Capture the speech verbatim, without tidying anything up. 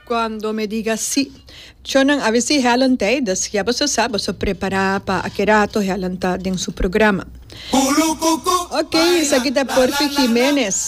cuando me digas sí. Yo no, a veces halantay, das ya vas a saber, vas a preparar para aquerato halantad en su programa. Ok, esa aquí está Porfi Jiménez.